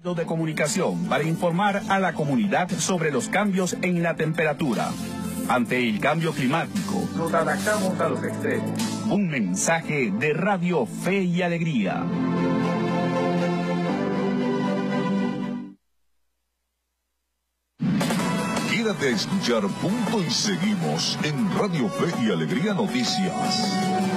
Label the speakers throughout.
Speaker 1: de comunicación para informar a la comunidad sobre los cambios en la temperatura. Ante el cambio climático, nos adaptamos a los extremos. Un mensaje de Radio Fe y Alegría.
Speaker 2: Quédate a escuchar Punto y Seguimos en Radio Fe y Alegría Noticias.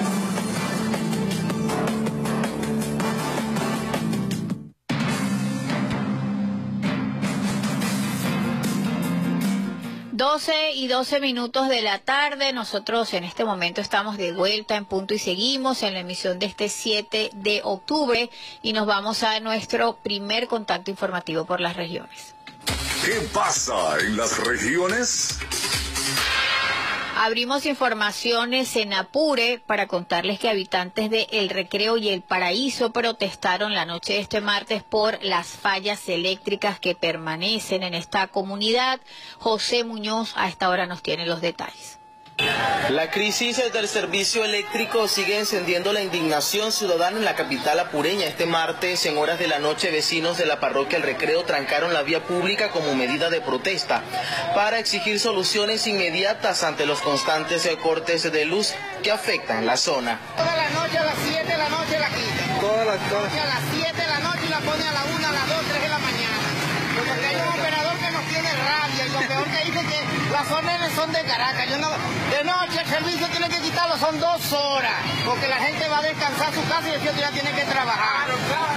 Speaker 3: y 12 minutos de la tarde. Nosotros en este momento estamos de vuelta en Punto y Seguimos en la emisión de este 7 de octubre y nos vamos a nuestro primer contacto informativo por las regiones.
Speaker 2: ¿Qué pasa en las regiones?
Speaker 3: Abrimos informaciones en Apure para contarles que habitantes de El Recreo y El Paraíso protestaron la noche de este martes por las fallas eléctricas que permanecen en esta comunidad. José Muñoz a esta hora nos tiene los detalles.
Speaker 4: La crisis del servicio eléctrico sigue encendiendo la indignación ciudadana en la capital apureña. Este martes, en horas de la noche, vecinos de la parroquia El Recreo trancaron la vía pública como medida de protesta para exigir soluciones inmediatas ante los constantes cortes de luz que afectan la zona.
Speaker 5: Toda la noche a las 7 de la noche la quitan. Toda la noche a las 7 de la noche y la pone a la 1, a las 2, 3 de la mañana. Porque hay un operador que nos tiene rabia y lo peor que dice que las órdenes son de Caracas. De noche el servicio tiene que quitarlo, son 2 horas, porque la gente va a descansar su casa y el otro día tiene que trabajar.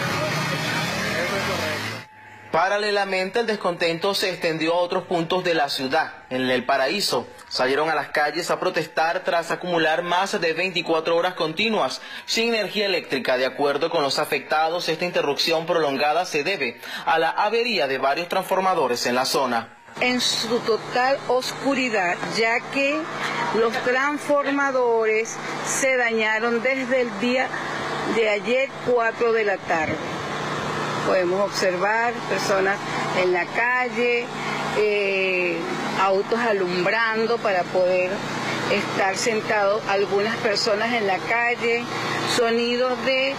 Speaker 4: Paralelamente, el descontento se extendió a otros puntos de la ciudad. En El Paraíso salieron a las calles a protestar tras acumular más de 24 horas continuas sin energía eléctrica. De acuerdo con los afectados, esta interrupción prolongada se debe a la avería de varios transformadores en la zona.
Speaker 6: En su total oscuridad, ya que los transformadores se dañaron desde el día de ayer 4 de la tarde. Podemos observar personas en la calle, autos alumbrando para poder estar sentados, algunas personas en la calle, sonidos de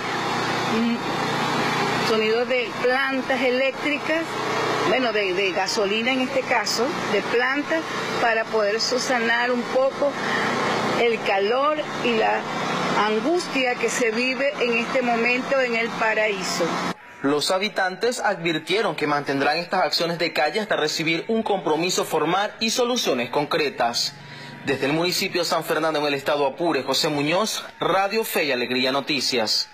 Speaker 6: plantas eléctricas, bueno, de gasolina en este caso, de plantas, para poder subsanar un poco el calor y la angustia que se vive en este momento en El Paraíso.
Speaker 4: Los habitantes advirtieron que mantendrán estas acciones de calle hasta recibir un compromiso formal y soluciones concretas. Desde el municipio de San Fernando, en el estado Apure, José Muñoz, Radio Fe y Alegría Noticias.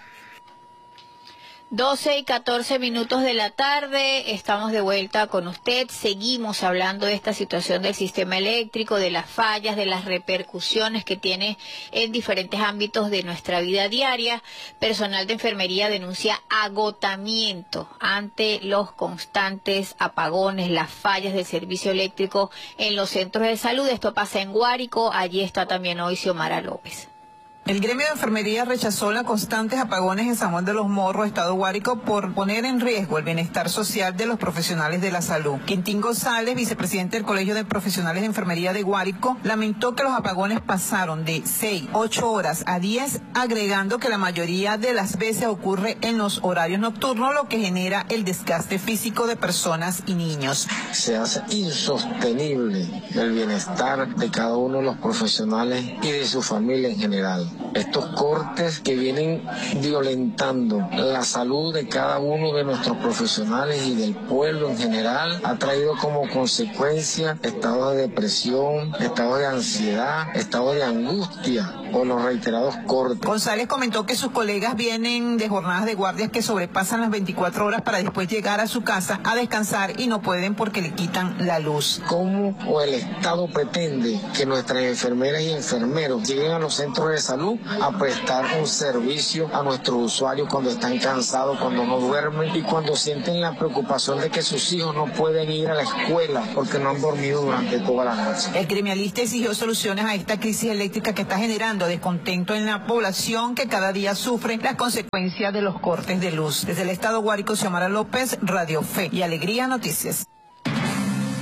Speaker 3: 12 y 14 minutos de la tarde, estamos de vuelta con usted, seguimos hablando de esta situación del sistema eléctrico, de las fallas, de las repercusiones que tiene en diferentes ámbitos de nuestra vida diaria. Personal de enfermería denuncia agotamiento ante los constantes apagones, las fallas del servicio eléctrico en los centros de salud. Esto pasa en Guárico, allí está también hoy Xiomara López.
Speaker 7: El gremio de enfermería rechazó los constantes apagones en San Juan de los Morros, estado Guárico, por poner en riesgo el bienestar social de los profesionales de la salud. Quintín González, vicepresidente del Colegio de Profesionales de Enfermería de Guárico, lamentó que los apagones pasaron de 6, 8 horas a 10, agregando que la mayoría de las veces ocurre en los horarios nocturnos, lo que genera el desgaste físico de personas y niños.
Speaker 8: Se hace insostenible el bienestar de cada uno de los profesionales y de su familia en general. Estos cortes que vienen violentando la salud de cada uno de nuestros profesionales y del pueblo en general ha traído como consecuencia estados de depresión, estados de ansiedad, estados de angustia por los reiterados cortes.
Speaker 7: González comentó que sus colegas vienen de jornadas de guardias que sobrepasan las 24 horas para después llegar a su casa a descansar y no pueden porque le quitan la luz.
Speaker 8: ¿Cómo el Estado pretende que nuestras enfermeras y enfermeros lleguen a los centros de salud a prestar un servicio a nuestros usuarios cuando están cansados, cuando no duermen y cuando sienten la preocupación de que sus hijos no pueden ir a la escuela porque no han dormido durante toda la noche?
Speaker 7: El gremialista exigió soluciones a esta crisis eléctrica que está generando descontento en la población que cada día sufre las consecuencias de los cortes de luz. Desde el estado Guárico, Xiomara López, Radio Fe y Alegría Noticias.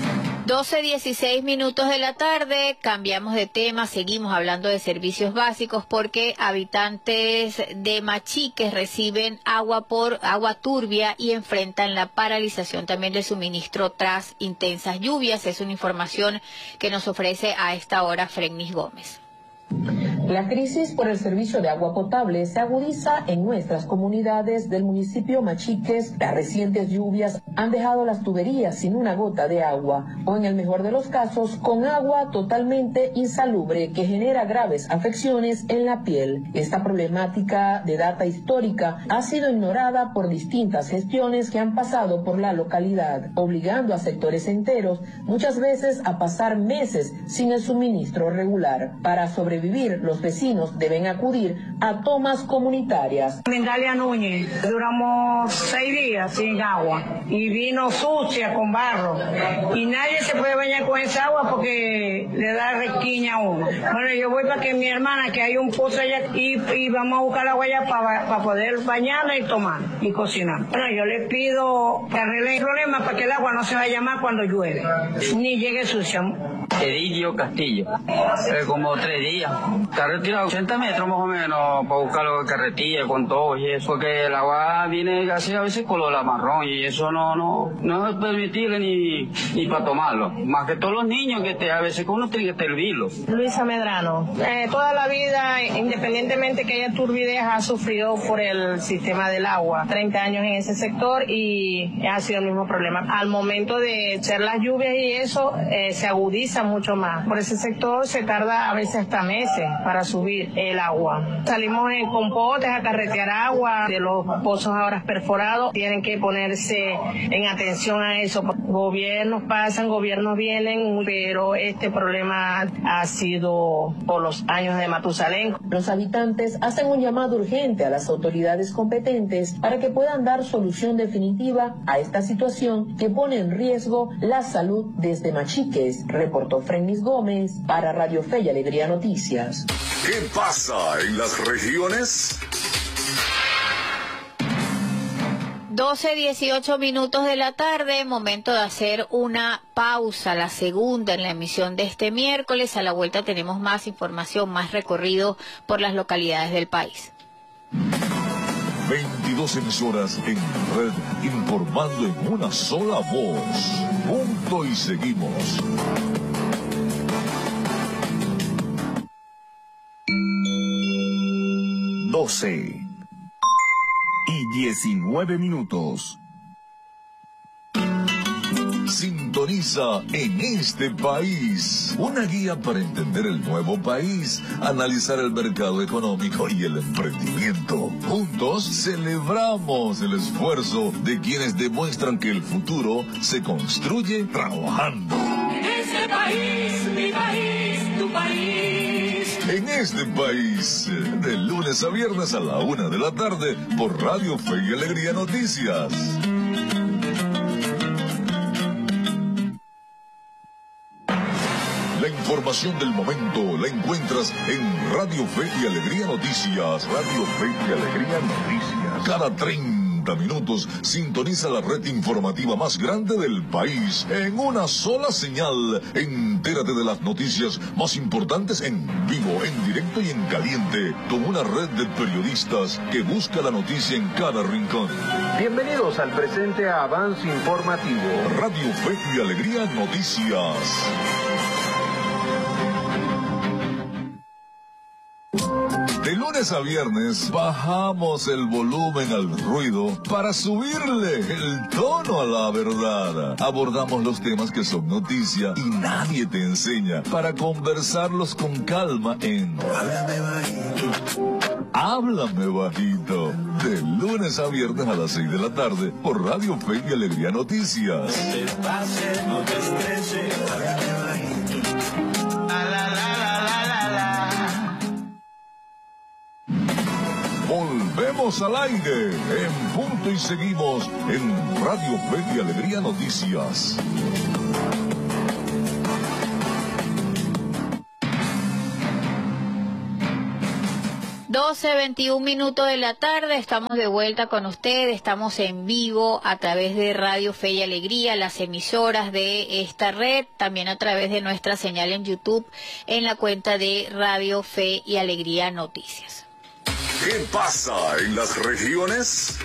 Speaker 3: 12:16 de la tarde, cambiamos de tema, seguimos hablando de servicios básicos porque habitantes de Machiques reciben agua turbia y enfrentan la paralización también del suministro tras intensas lluvias. Es una información que nos ofrece a esta hora Frennis Gómez.
Speaker 9: La crisis por el servicio de agua potable se agudiza en nuestras comunidades del municipio Machiques. Las recientes lluvias han dejado las tuberías sin una gota de agua, o en el mejor de los casos, con agua totalmente insalubre que genera graves afecciones en la piel. Esta problemática de data histórica ha sido ignorada por distintas gestiones que han pasado por la localidad, obligando a sectores enteros muchas veces a pasar meses sin el suministro regular. Para sobrevivir, los vecinos deben acudir a tomas comunitarias.
Speaker 10: Mindalia Núñez, duramos 6 días sin agua y vino sucia con barro y nadie se puede bañar con esa agua porque le da resquiña a uno. Bueno, yo voy para que mi hermana, que hay un pozo allá, y vamos a buscar agua allá para poder bañarla y tomar y cocinar. Bueno, yo le pido que arregle el problema para que el agua no se vaya más cuando llueve, ni llegue sucia.
Speaker 11: Edilio Castillo, como 3 días. Está retirado 80 metros más o menos para buscar la carretilla con todo y eso, porque el agua viene así a veces color marrón y eso no es permitible ni para tomarlo. Más que todos los niños que a veces uno tiene que servirlo.
Speaker 10: Luisa Medrano, toda la vida, independientemente que haya turbidez, ha sufrido por el sistema del agua. 30 años en ese sector y ha sido el mismo problema. Al momento de echar las lluvias y eso, se agudiza mucho más. Por ese sector se tarda a veces hasta meses para subir el agua. Salimos con potes a carretear agua de los pozos ahora perforados. Tienen que ponerse en atención a eso. Gobiernos pasan, gobiernos vienen, pero este problema ha sido por los años de Matusalén.
Speaker 9: Los habitantes hacen un llamado urgente a las autoridades competentes para que puedan dar solución definitiva a esta situación que pone en riesgo la salud desde Machiques. Reportó Frennis Gómez para Radio Fe y Alegría Noticias.
Speaker 2: ¿Qué pasa en las regiones?
Speaker 3: 12:18 de la tarde, momento de hacer una pausa, la segunda en la emisión de este miércoles. A la vuelta tenemos más información, más recorrido por las localidades del país.
Speaker 2: 22 emisoras en red, informando en una sola voz. Punto y seguimos.
Speaker 1: 12:19.
Speaker 2: Sintoniza En este País, una guía para entender el nuevo país, analizar el mercado económico y el emprendimiento. Juntos celebramos el esfuerzo de quienes demuestran que el futuro se construye trabajando.
Speaker 12: En este país, mi país, tu país.
Speaker 2: En este país, de lunes a viernes a la 1 de la tarde, por Radio Fe y Alegría Noticias. La información del momento la encuentras en Radio Fe y Alegría Noticias. Radio Fe y Alegría Noticias. Cada 30 minutos sintoniza la red informativa más grande del país en una sola señal. Entérate de las noticias más importantes en vivo, en directo y en caliente, con una red de periodistas que busca la noticia en cada rincón.
Speaker 13: Bienvenidos al presente avance informativo.
Speaker 2: Radio Fe y Alegría Noticias. De lunes a viernes bajamos el volumen al ruido para subirle el tono a la verdad. Abordamos los temas que son noticia y nadie te enseña para conversarlos con calma en Háblame Bajito. Háblame Bajito. De lunes a viernes a las 6 de la tarde por Radio Fe y Alegría Noticias.
Speaker 12: No te pases, no te estreses, háblame bajito.
Speaker 2: Volvemos al aire en punto y seguimos en Radio Fe y Alegría Noticias.
Speaker 3: 12:21 minutos de la tarde, estamos de vuelta con ustedes, estamos en vivo a través de Radio Fe y Alegría, las emisoras de esta red, también a través de nuestra señal en YouTube, en la cuenta de Radio Fe y Alegría Noticias.
Speaker 2: ¿Qué pasa en las regiones?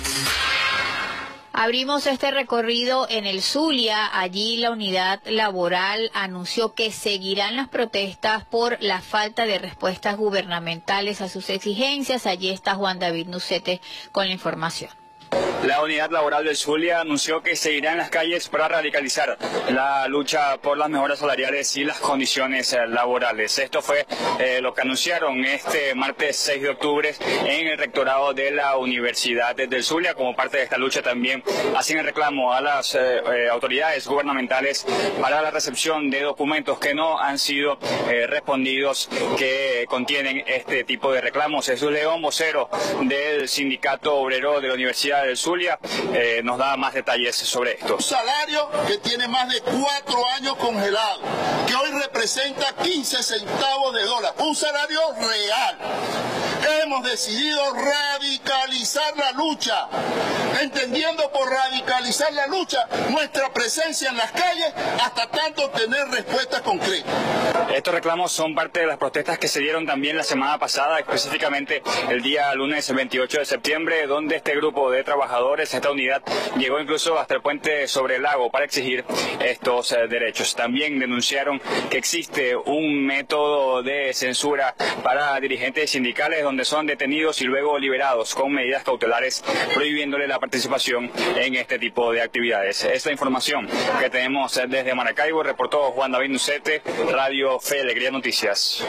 Speaker 3: Abrimos este recorrido en el Zulia. Allí la unidad laboral anunció que seguirán las protestas por la falta de respuestas gubernamentales a sus exigencias. Allí está Juan David Nucete con la información.
Speaker 14: La unidad laboral del Zulia anunció que seguirá en las calles para radicalizar la lucha por las mejoras salariales y las condiciones laborales. Esto fue lo que anunciaron este martes 6 de octubre en el rectorado de la Universidad del Zulia. Como parte de esta lucha también hacen el reclamo a las autoridades gubernamentales para la recepción de documentos que no han sido respondidos, que contienen este tipo de reclamos. Jesús León, vocero del Sindicato Obrero de la Universidad del Zulia, nos da más detalles sobre esto.
Speaker 15: Un salario que tiene más de 4 años congelado, que hoy representa 15 centavos de dólar, un salario real. Hemos decidido radicalizar la lucha, entendiendo por radicalizar la lucha nuestra presencia en las calles hasta tanto tener respuestas concretas.
Speaker 14: Estos reclamos son parte de las protestas que se dieron también la semana pasada, específicamente el día lunes 28 de septiembre, donde este grupo de trabajadores, esta unidad, llegó incluso hasta el puente sobre el lago para exigir estos derechos. También denunciaron que existe un método de censura para dirigentes sindicales, donde son detenidos y luego liberados con medidas cautelares, prohibiéndole la participación en este tipo de actividades. Esta información que tenemos desde Maracaibo, reportó Juan David Nucete, Radio Fe y Alegría Noticias.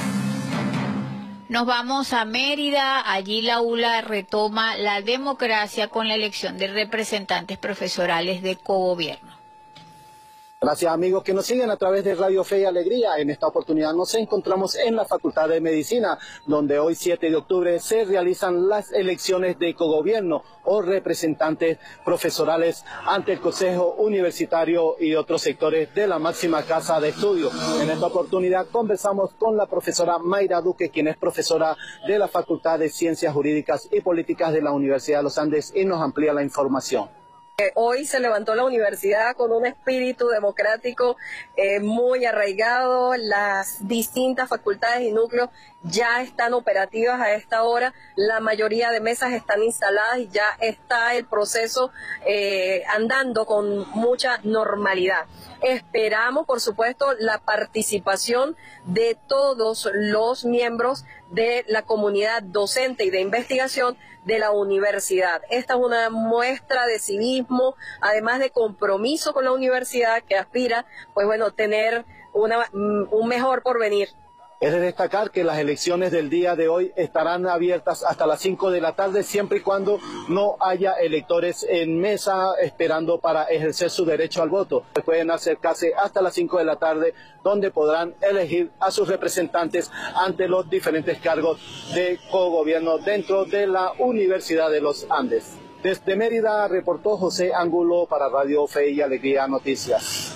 Speaker 3: Nos vamos a Mérida. Allí la ULA retoma la democracia con la elección de representantes profesorales de cogobierno.
Speaker 16: Gracias amigos que nos siguen a través de Radio Fe y Alegría. En esta oportunidad nos encontramos en la Facultad de Medicina, donde hoy 7 de octubre se realizan las elecciones de cogobierno o representantes profesorales ante el Consejo Universitario y otros sectores de la máxima casa de estudio. En esta oportunidad conversamos con la profesora Mayra Duque, quien es profesora de la Facultad de Ciencias Jurídicas y Políticas de la Universidad de los Andes, y nos amplía la información.
Speaker 17: Hoy se levantó la universidad con un espíritu democrático muy arraigado. Las distintas facultades y núcleos ya están operativas a esta hora. La mayoría de mesas están instaladas y ya está el proceso andando con mucha normalidad. Esperamos, por supuesto, la participación de todos los miembros de la comunidad docente y de investigación de la universidad. Esta es una muestra de civismo, además de compromiso con la universidad, que aspira, pues bueno, tener un mejor porvenir.
Speaker 16: Es de destacar que las elecciones del día de hoy estarán abiertas hasta las 5 de la tarde, siempre y cuando no haya electores en mesa esperando para ejercer su derecho al voto. Pueden acercarse hasta las 5 de la tarde, donde podrán elegir a sus representantes ante los diferentes cargos de cogobierno dentro de la Universidad de los Andes. Desde Mérida reportó José Ángulo para Radio Fe y Alegría Noticias.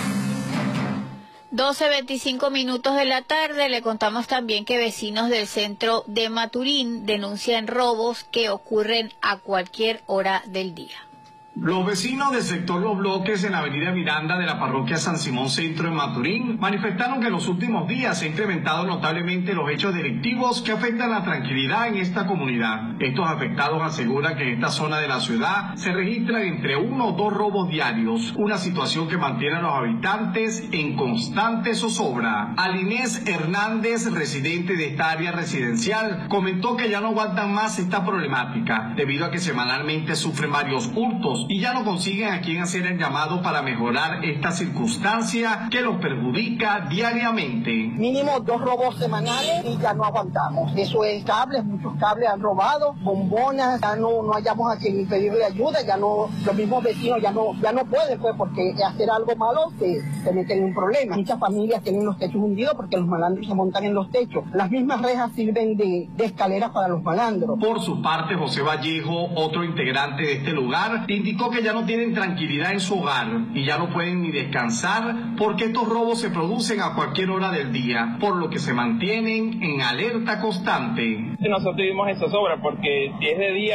Speaker 3: 12:25 minutos de la tarde, le contamos también que vecinos del centro de Maturín denuncian robos que ocurren a cualquier hora del día.
Speaker 18: Los vecinos del sector Los Bloques en la avenida Miranda de la parroquia San Simón Centro en Maturín manifestaron que en los últimos días se han incrementado notablemente los hechos delictivos que afectan la tranquilidad en esta comunidad. Estos afectados aseguran que en esta zona de la ciudad se registran entre 1 o 2 robos diarios, una situación que mantiene a los habitantes en constante zozobra. Alinés Hernández, residente de esta área residencial, comentó que ya no aguantan más esta problemática, debido a que semanalmente sufren varios hurtos y ya no consiguen a quién hacer el llamado para mejorar esta circunstancia que los perjudica diariamente.
Speaker 19: Mínimo 2 robos semanales y ya no aguantamos. Eso es cables, muchos cables han robado, bombonas, ya no hallamos a quien pedirle ayuda, ya no, los mismos vecinos ya no pueden, pues, porque hacer algo malo se meten en un problema. Muchas familias tienen los techos hundidos porque los malandros se montan en los techos. Las mismas rejas sirven de escaleras para los malandros.
Speaker 18: Por su parte, José Vallejo, otro integrante de este lugar, indicó indicó que ya no tienen tranquilidad en su hogar y ya no pueden ni descansar porque estos robos se producen a cualquier hora del día, por lo que se mantienen en alerta constante.
Speaker 20: Nosotros vivimos en zozobra porque si es de día